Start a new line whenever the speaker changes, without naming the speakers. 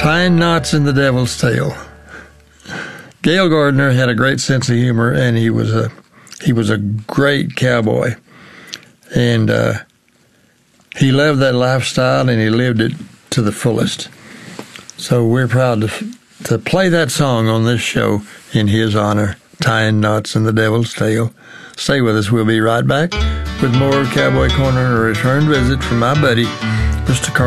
Tying knots in the devil's tail. Gale Gardner had a great sense of humor, and he was a great cowboy. And he loved that lifestyle, and he lived it to the fullest. So we're proud to play that song on this show in his honor, Tying Knots in the Devil's Tail. Stay with us. We'll be right back with more Cowboy Corner, a return visit from my buddy, Mr. Carl.